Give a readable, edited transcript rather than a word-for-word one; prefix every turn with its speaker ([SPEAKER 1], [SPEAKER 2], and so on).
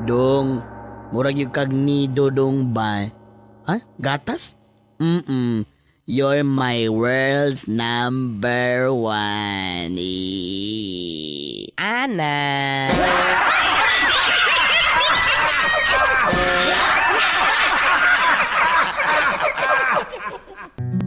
[SPEAKER 1] Dong, murag yung kag nido dong ba? Ha? Gatas? You're my world's number one.
[SPEAKER 2] Ana!